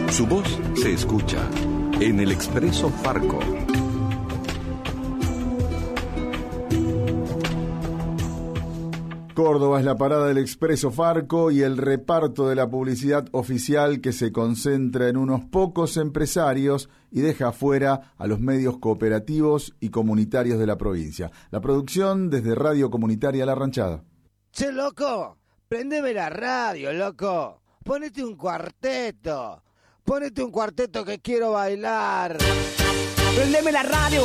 Su voz se escucha en el Expreso Farco. Córdoba es la parada del Expreso Farco y el reparto de la publicidad oficial que se concentra en unos pocos empresarios y deja afuera a los medios cooperativos y comunitarios de la provincia. La producción desde Radio Comunitaria La Ranchada. Che, loco, prendeme la radio, loco. Ponete un cuarteto que quiero bailar. Prendeme la radio.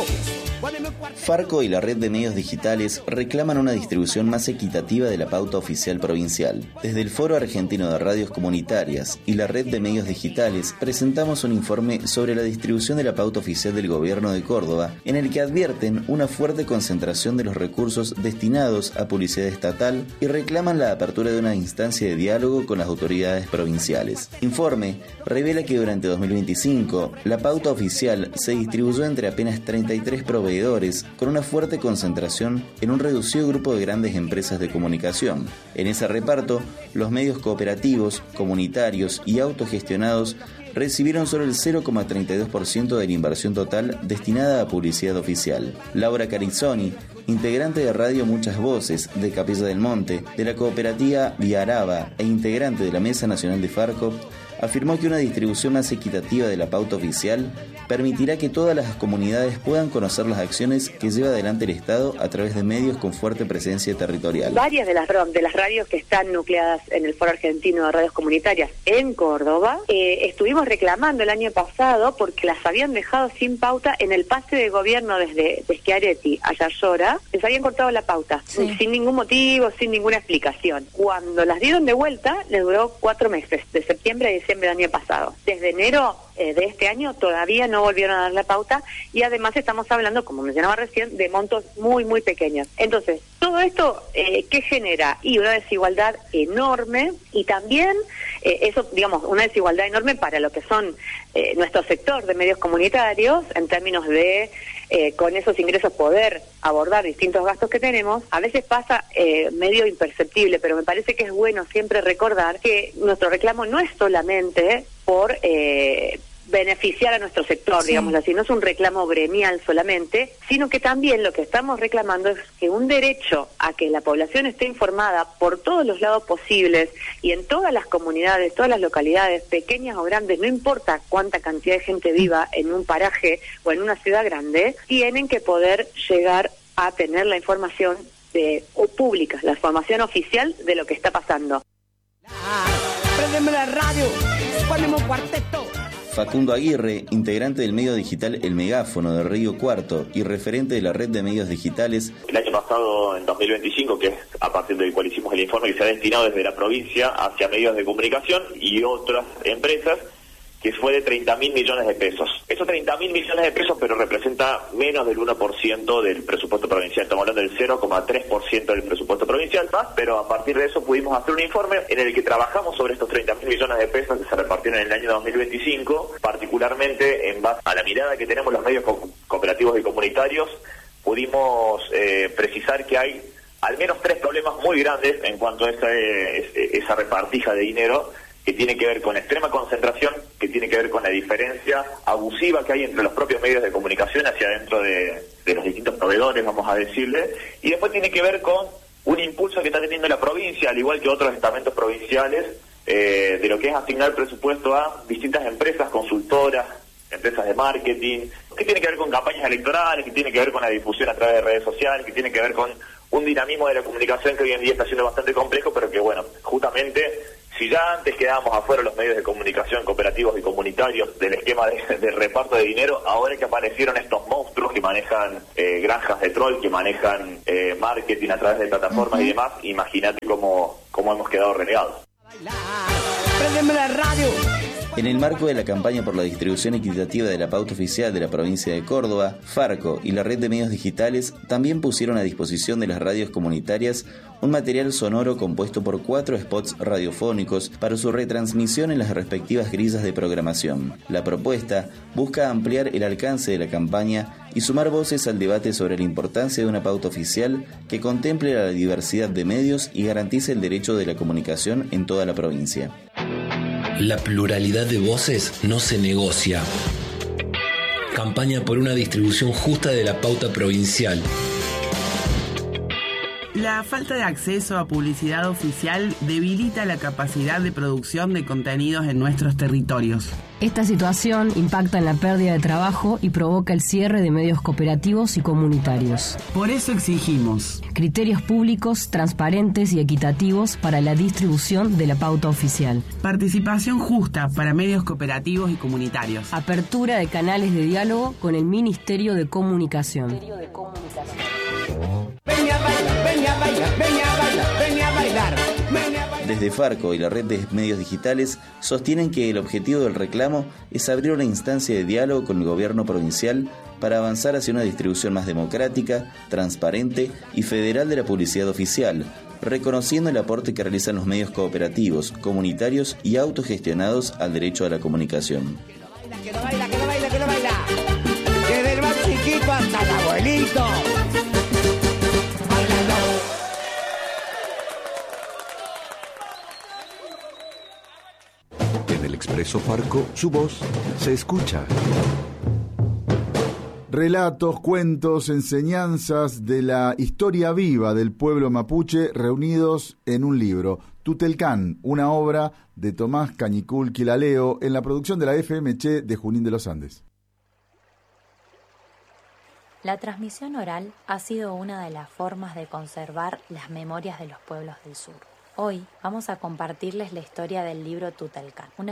Farco y la red de medios digitales reclaman una distribución más equitativa de la pauta oficial provincial. Desde el Foro Argentino de Radios Comunitarias y la red de medios digitales presentamos un informe sobre la distribución de la pauta oficial del gobierno de Córdoba, en el que advierten una fuerte concentración de los recursos destinados a publicidad estatal y reclaman la apertura de una instancia de diálogo con las autoridades provinciales. Informe revela que durante 2025 la pauta oficial se distribuyó entre apenas 33 proveedores con una fuerte concentración en un reducido grupo de grandes empresas de comunicación. En ese reparto, los medios cooperativos, comunitarios y autogestionados recibieron solo el 0,32% de la inversión total destinada a publicidad oficial. Laura Carizzoni, integrante de Radio Muchas Voces de Capilla del Monte, de la cooperativa Viaraba e integrante de la Mesa Nacional de Farco, afirmó que una distribución más equitativa de la pauta oficial permitirá que todas las comunidades puedan conocer las acciones que lleva adelante el Estado a través de medios con fuerte presencia territorial. Varias de las radios que están nucleadas en el Foro Argentino de Radios Comunitarias en Córdoba, estuvimos reclamando el año pasado porque las habían dejado sin pauta en el pase de gobierno desde Schiaretti a Yayora, les habían cortado la pauta, sin ningún motivo, sin ninguna explicación. Cuando las dieron de vuelta, les duró 4 meses, de septiembre a diciembre del año pasado. Desde enero de este año todavía no volvieron a dar la pauta y además estamos hablando, como mencionaba recién, de montos muy, muy pequeños. Entonces, todo esto, ¿qué genera? Y una desigualdad enorme y también, una desigualdad enorme para lo que son nuestro sector de medios comunitarios en términos de con esos ingresos poder abordar distintos gastos que tenemos. A veces pasa medio imperceptible, pero me parece que es bueno siempre recordar que nuestro reclamo no es solamente por beneficiar a nuestro sector, digámoslo así, no es un reclamo gremial solamente, sino que también lo que estamos reclamando es que un derecho a que la población esté informada por todos los lados posibles y en todas las comunidades, todas las localidades, pequeñas o grandes, no importa cuánta cantidad de gente viva en un paraje o en una ciudad grande, tienen que poder llegar a tener la información pública, la información oficial de lo que está pasando. Prendeme la radio, ponemos un cuarteto. Facundo Aguirre, integrante del medio digital El Megáfono de Río Cuarto y referente de la red de medios digitales. El año pasado, en 2025, que es a partir del cual hicimos el informe, que se ha destinado desde la provincia hacia medios de comunicación y otras empresas, que fue de 30.000 millones de pesos. Esos 30.000 millones de pesos, pero representa menos del 1% del presupuesto provincial. Estamos hablando del 0,3% del presupuesto provincial, pero a partir de eso pudimos hacer un informe en el que trabajamos sobre estos 30.000 millones de pesos que se repartieron en el año 2025, particularmente en base a la mirada que tenemos los medios cooperativos y comunitarios. Pudimos precisar que hay al menos 3 problemas muy grandes en cuanto a esa repartija de dinero, que tiene que ver con extrema concentración, que tiene que ver con la diferencia abusiva que hay entre los propios medios de comunicación hacia adentro de los distintos proveedores, vamos a decirle, y después tiene que ver con un impulso que está teniendo la provincia, al igual que otros estamentos provinciales, de lo que es asignar presupuesto a distintas empresas, consultoras, empresas de marketing, que tiene que ver con campañas electorales, que tiene que ver con la difusión a través de redes sociales, que tiene que ver con un dinamismo de la comunicación que hoy en día está siendo bastante complejo, pero que bueno, justamente, si ya antes quedábamos afuera los medios de comunicación cooperativos y comunitarios del esquema de reparto de dinero, ahora que aparecieron estos monstruos que manejan granjas de troll, que manejan marketing a través de plataformas y demás, imagínate cómo hemos quedado relegados. Prendeme la radio. En el marco de la campaña por la distribución equitativa de la pauta oficial de la provincia de Córdoba, Farco y la red de medios digitales también pusieron a disposición de las radios comunitarias un material sonoro compuesto por 4 spots radiofónicos para su retransmisión en las respectivas grillas de programación. La propuesta busca ampliar el alcance de la campaña y sumar voces al debate sobre la importancia de una pauta oficial que contemple la diversidad de medios y garantice el derecho de la comunicación en toda la provincia. La pluralidad de voces no se negocia. Campaña por una distribución justa de la pauta provincial. La falta de acceso a publicidad oficial debilita la capacidad de producción de contenidos en nuestros territorios. Esta situación impacta en la pérdida de trabajo y provoca el cierre de medios cooperativos y comunitarios. Por eso exigimos criterios públicos, transparentes y equitativos para la distribución de la pauta oficial. Participación justa para medios cooperativos y comunitarios. Apertura de canales de diálogo con el Ministerio de Comunicación. Ven a bailar, ven a bailar, ven a bailar, ven a bailar. Desde Farco y la red de medios digitales sostienen que el objetivo del reclamo es abrir una instancia de diálogo con el gobierno provincial para avanzar hacia una distribución más democrática, transparente y federal de la publicidad oficial, reconociendo el aporte que realizan los medios cooperativos, comunitarios y autogestionados al derecho a la comunicación. Que no baila, que no baila, que no baila. Desde el más chiquito hasta el abuelito. En el Expreso Farco, su voz se escucha. Relatos, cuentos, enseñanzas de la historia viva del pueblo mapuche reunidos en un libro. Tutelcán, una obra de Tomás Cañicul Quilaleo en la producción de la FMC de Junín de los Andes. La transmisión oral ha sido una de las formas de conservar las memorias de los pueblos del sur. Hoy vamos a compartirles la historia del libro Tutelcán, una